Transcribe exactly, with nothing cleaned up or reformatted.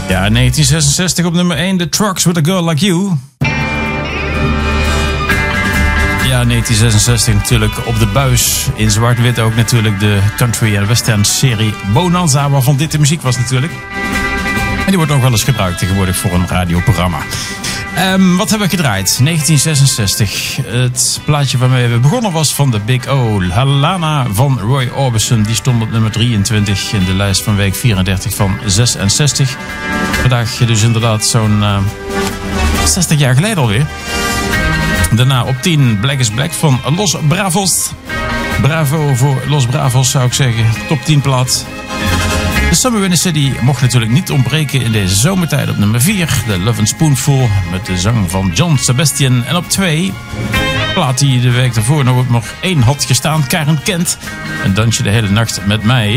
Ja, negentien zesenzestig op nummer één, The Trucks with a Girl Like You. Ja, negentien zesenzestig natuurlijk op de buis. In zwart-wit ook natuurlijk de country en western serie Bonanza, waarvan dit de muziek was natuurlijk. En die wordt ook wel eens gebruikt tegenwoordig voor een radioprogramma. Um, wat hebben we gedraaid? negentien zesenzestig. Het plaatje waarmee we begonnen was van de Big O. Halana van Roy Orbison. Die stond op nummer drieëntwintig in de lijst van week vierendertig van zesenzestig. Vandaag dus inderdaad zo'n uh, zestig jaar geleden alweer. Daarna op tien Black is Black van Los Bravos. Bravo voor Los Bravos zou ik zeggen. Top tien plaat. De Summer in the City mocht natuurlijk niet ontbreken in deze zomertijd op nummer vier. The Love and Spoonful met de zang van John Sebastian. En op twee, plaat die de week daarvoor nog op nog één had gestaan. Karen Kent. En dans je de hele nacht met mij.